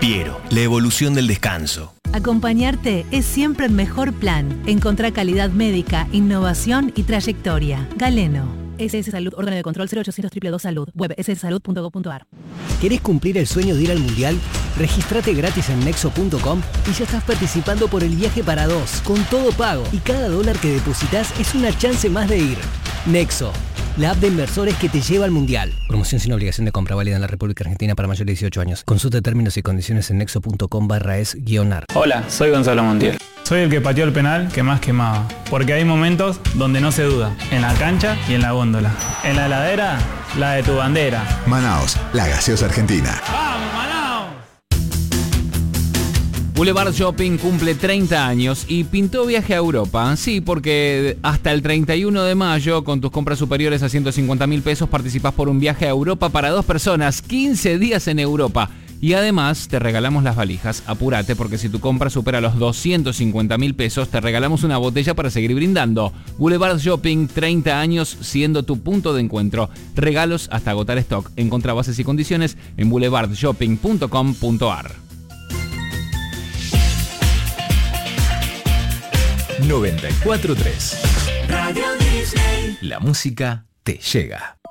Piero, la evolución del descanso. Acompañarte es siempre el mejor plan. Encontrá calidad médica, innovación y trayectoria. Galeno. SS Salud, órgano de control 0800 222 Salud. Web sssalud.gov.ar. ¿Querés cumplir el sueño de ir al Mundial? Regístrate gratis en Nexo.com y ya estás participando por el viaje para dos, con todo pago. Y cada dólar que depositas es una chance más de ir. Nexo, la app de inversores que te lleva al Mundial. Promoción sin obligación de compra, válida en la República Argentina para mayores de 18 años. Consulta términos y condiciones en nexo.com/es-ar. Hola, soy Gonzalo Montiel. Soy el que pateó el penal que más quemaba. Porque hay momentos donde no se duda. En la cancha y en la góndola. En la heladera, la de tu bandera. Manaos, la gaseosa argentina. ¡Vamos, Manaos! Boulevard Shopping cumple 30 años y pintó viaje a Europa. Sí, porque hasta el 31 de mayo, con tus compras superiores a 150.000 pesos, participás por un viaje a Europa para 2 personas, 15 días en Europa. Y además te regalamos las valijas. Apúrate, porque si tu compra supera los 250.000 pesos, te regalamos una botella para seguir brindando. Boulevard Shopping, 30 años siendo tu punto de encuentro. Regalos hasta agotar stock. Encontrá bases y condiciones en boulevardshopping.com.ar. 94.3 Radio Disney. La música te llega.